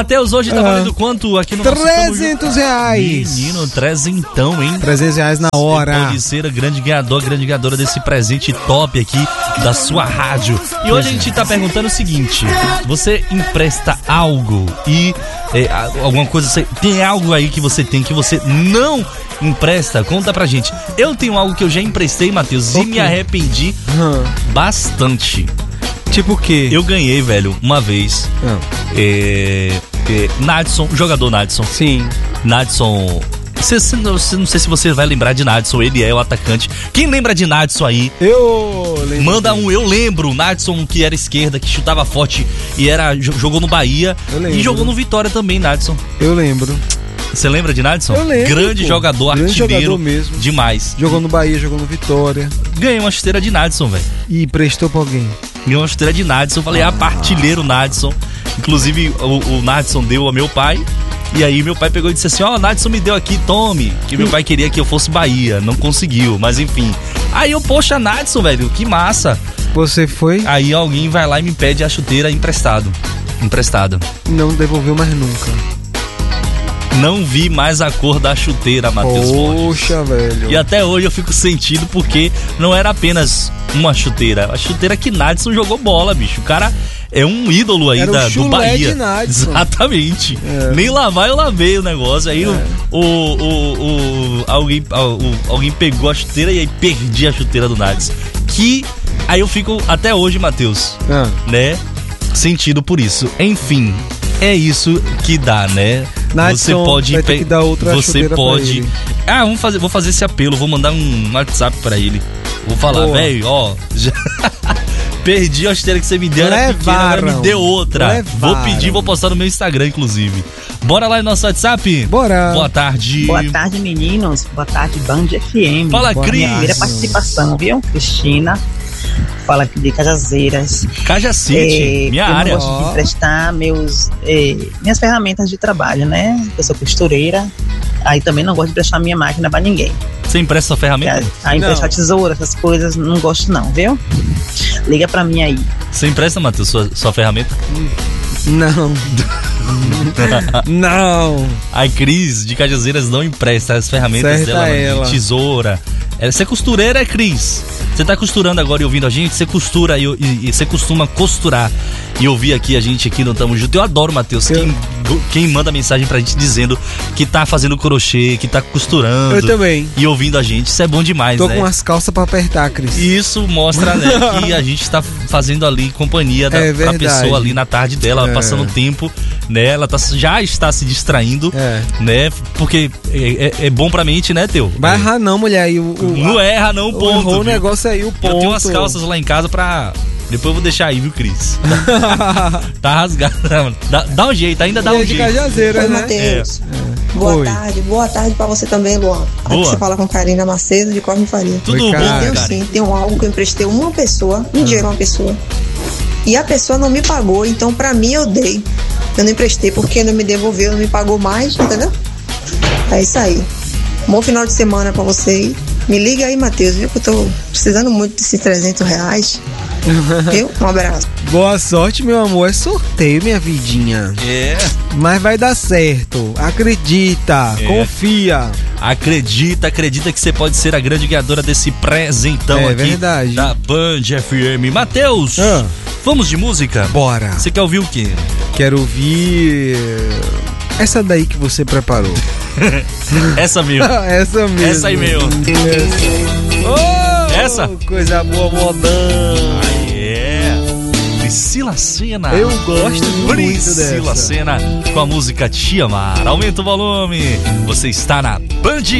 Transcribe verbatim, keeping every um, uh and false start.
Matheus, hoje tá Ah. valendo quanto aqui no trezentos reais. Menino, trezentão, hein? trezentos reais na hora. Você pode ser a grande ganhadora, grande ganhadora desse presente top aqui da sua rádio. E hoje a gente tá perguntando o seguinte: você empresta algo e é, alguma coisa, você, tem algo aí que você tem que você não empresta? Conta pra gente. Eu tenho algo que eu já emprestei, Matheus, Okay. e me arrependi Hum. bastante. Tipo o quê? Eu ganhei, velho, uma vez. Não. É, é, Nadson, o jogador Nadson. Sim. Nadson. Cê, cê, não, cê, não sei se você vai lembrar de Nadson, ele é o atacante. Quem lembra de Nadson aí? Eu lembro. Manda um, eu lembro, Nadson, que era esquerda, que chutava forte e era, jogou no Bahia. Eu lembro. E jogou no Vitória também, Nadson. Eu lembro. Você lembra de Nadson? Eu lembro, Grande pô. jogador, Grande artilheiro. jogador mesmo. Demais. Jogou no Bahia, jogou no Vitória. Ganhei uma chuteira de Nadson, velho. E prestou pra alguém. Ganhei uma chuteira de Nadson. Eu falei, ah, artilheiro Nadson. Inclusive, o, o Nadson deu ao meu pai. E aí meu pai pegou e disse assim, ó, oh, Nadson me deu aqui, tome. Que meu pai queria que eu fosse Bahia, não conseguiu, mas enfim. Aí eu, poxa, Nadson, velho, que massa. Você foi, Aí alguém vai lá e me pede a chuteira emprestado. Emprestada. não devolveu mais nunca. Não vi mais a cor da chuteira, Matheus Borges. Poxa, velho. E até hoje eu fico sentido porque não era apenas uma chuteira. A chuteira que Nadson jogou bola, bicho. O cara é um ídolo aí Era o da, do chulé Bahia. de Nadson. Exatamente. É. Nem lavar eu lavei o negócio. Aí É. o, o, o, o- alguém, o- alguém pegou a chuteira e aí perdi a chuteira do Nadson. Que aí eu fico até hoje, Matheus, Ah, né? Sentido por isso. Enfim, é isso que dá, né? Nadson Você pode vai ter que dar outra você chuteira pra pode ele. Ah, vamos fazer, vou fazer esse apelo, vou mandar um WhatsApp pra ele. Vou falar, Boa. velho, ó, já... perdi a chuteira que você me deu, era pequena, agora Levaram. me deu outra. Levaram. Vou pedir, vou postar no meu Instagram, inclusive. Bora lá no nosso WhatsApp? Bora. Boa tarde. Boa tarde, meninos. Boa tarde, Band F M. Fala, Boa Cris. Minha primeira participação, viu? Cristina. Fala aqui de Cajazeiras. Caja City, É, minha eu área. não gosto de emprestar meus, é, minhas ferramentas de trabalho, né? Eu sou costureira. Aí também não gosto de emprestar minha máquina pra ninguém. Você empresta sua ferramenta? Aí emprestar tesoura, essas coisas, não gosto não, viu? Liga pra mim aí. Você empresta, Matheus, sua, sua ferramenta? não. Não. A Cris de Cajazeiras não empresta as ferramentas Certa dela, ela. de tesoura. É, você é costureira, é, Cris? Você tá costurando agora e ouvindo a gente? Você costura e, e, e você costuma costurar e ouvir aqui a gente aqui no Tamo Junto. Eu adoro, Matheus, Eu- quem, quem manda mensagem pra gente dizendo que tá fazendo crochê, que tá costurando. Eu também. E ouvindo a gente. Isso é bom demais, Tô né? com as calças pra apertar, Cris. E isso mostra, né, que a gente tá fazendo ali companhia da, É pra verdade. pessoa ali na tarde dela, É. passando tempo, né? Ela tá, já está se distraindo, É. né? Porque é, é, é bom pra mente, né, Teu? Vai errar não, mulher. Aí o, o, Não erra, não, ponto. Errou o viu? negócio aí, o ponto. Eu tenho umas calças lá em casa pra... Depois eu vou deixar aí, viu, Cris? Tá rasgado. Dá, dá um jeito, ainda dá E um é de jeito. Cajazeira, Oi, né? Matheus. Boa Oi. tarde, boa tarde pra você também, Luan. Aqui Boa. você fala com Karina Macedo, de Corme Faria. Tudo Oi, bom, cara. Eu cara? sim, tenho algo que eu emprestei uma pessoa, um dinheiro a uma pessoa. E a pessoa não me pagou, então pra mim eu dei. Eu não emprestei porque não me devolveu, não me pagou mais, entendeu? É isso aí. Bom final de semana pra você. Me liga aí, Matheus, viu? Que eu tô precisando muito desses trezentos reais. Viu? Um abraço. Boa sorte, meu amor. É sorteio, minha vidinha. É. Mas vai dar certo. Acredita. É. Confia. Acredita, acredita que você pode ser a grande ganhadora desse presentão É aqui verdade. da Band F M. Matheus, Ah. vamos de música? Bora. Você quer ouvir o quê? Quero ouvir essa daí que você preparou. Essa mesmo. Essa mesmo. Essa aí mesmo. Oh, Essa? Coisa boa, modão. É. Priscila Senna. Eu gosto muito Priscila dessa. Senna com a música Te Amar. Aumenta o volume. Você está na Band